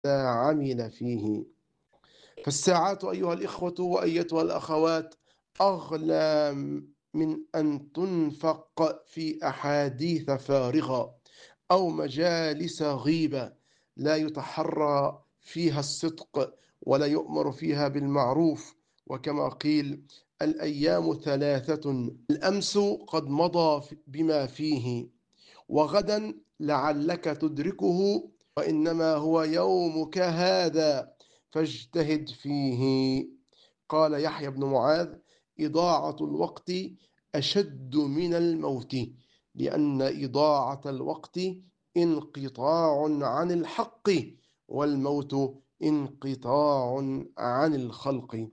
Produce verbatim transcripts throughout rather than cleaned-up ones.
عمل فيه. فالساعات أيها الإخوة وأيتها الأخوات أغلى من أن تنفق في أحاديث فارغة أو مجالس غيبة لا يتحرى فيها الصدق ولا يؤمر فيها بالمعروف. وكما قيل: الأيام ثلاثة، الأمس قد مضى بما فيه، وغدا لعلك تدركه، وإنما هو يومك هذا فاجتهد فيه. قال يحيى بن معاذ: إضاعة الوقت أشد من الموت، لأن إضاعة الوقت انقطاع عن الحق، والموت انقطاع عن الخلق.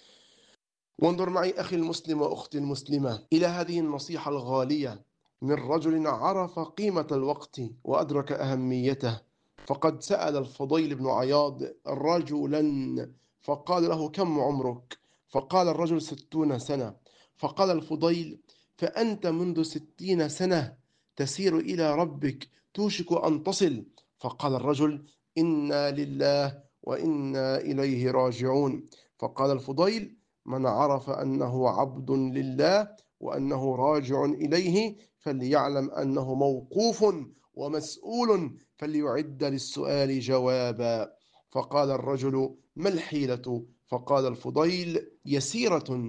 وانظر معي أخي المسلم وأختي المسلمة إلى هذه النصيحة الغالية من رجل عرف قيمة الوقت وأدرك أهميته. فقد سأل الفضيل بن عياض رجلا فقال له: كم عمرك؟ فقال الرجل: ستون سنة. فقال الفضيل: فأنت منذ ستين سنة تسير إلى ربك، توشك أن تصل. فقال الرجل: إنا لله وإنا إليه راجعون. فقال الفضيل: من عرف أنه عبد لله وأنه راجع إليه فليعلم أنه موقوف ومسؤول، فليعد للسؤال جوابا. فقال الرجل: ما الحيلة؟ فقال الفضيل: يسيرة،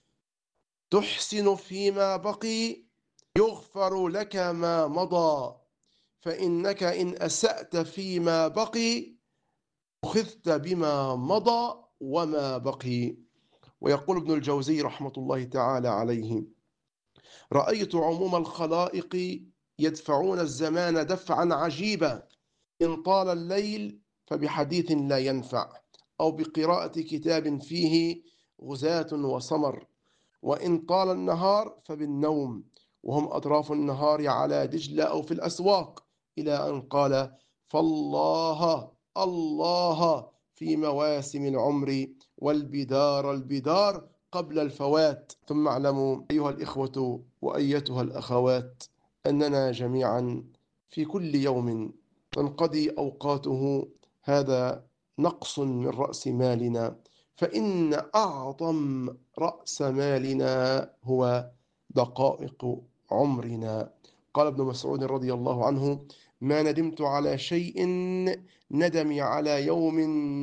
تحسن فيما بقي يغفر لك ما مضى، فإنك إن أسأت فيما بقي أخذت بما مضى وما بقي. ويقول ابن الجوزي رحمة الله تعالى عليه: رأيت عموم الخلائق يدفعون الزمان دفعا عجيبا، إن طال الليل فبحديث لا ينفع، أو بقراءة كتاب فيه غزاة وسمر، وإن طال النهار فبالنوم، وهم أطراف النهار على دجلة أو في الأسواق، إلى أن قال: فالله الله في مواسم العمر، والبدار البدار قبل الفوات. ثم اعلموا أيها الإخوة وأيتها الأخوات أننا جميعا في كل يوم تنقضي أوقاته، هذا نقص من رأس مالنا، فإن أعظم رأس مالنا هو دقائق عمرنا. قال ابن مسعود رضي الله عنه: ما ندمت على شيء ندمي على يوم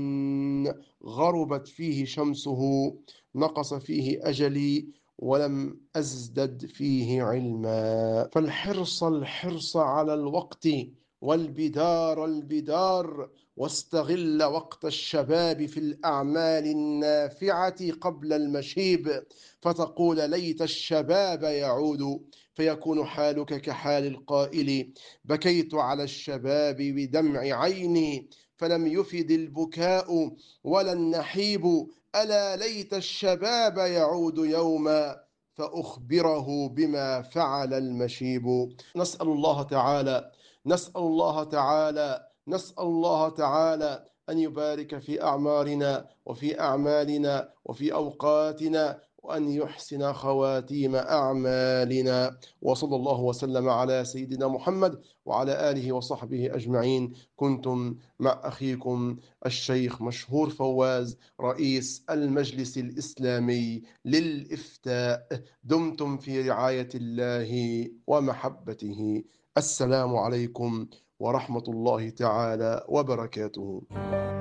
غربت فيه شمسه، نقص فيه أجلي ولم أزدد فيه علما. فالحرص الحرص على الوقت، والبدار البدار، واستغل وقت الشباب في الأعمال النافعة قبل المشيب، فتقول: ليت الشباب يعود، فيكون حالك كحال القائل: بكيت على الشباب بدمع عيني، فلم يفد البكاء ولا النحيب، ألا ليت الشباب يعود يوما فأخبره بما فعل المشيب. نسأل الله تعالى نسأل الله تعالى نسأل الله تعالى أن يبارك في أعمارنا وفي أعمالنا وفي أوقاتنا، وأن يحسن خواتيم أعمالنا. وصلى الله وسلم على سيدنا محمد وعلى آله وصحبه أجمعين. كنتم مع أخيكم الشيخ مشهور فواز، رئيس المجلس الإسلامي للإفتاء. دمتم في رعاية الله ومحبته. السلام عليكم ورحمة الله تعالى وبركاته.